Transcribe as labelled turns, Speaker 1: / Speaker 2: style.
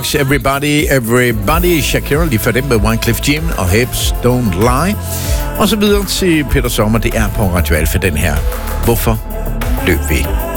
Speaker 1: Everybody, Shakira, lige før dem med Wyclef Jean og Hips Don't Lie. Og så videre til Peter Sommer, det er på Radio Alfa den her. Hvorfor løb vi?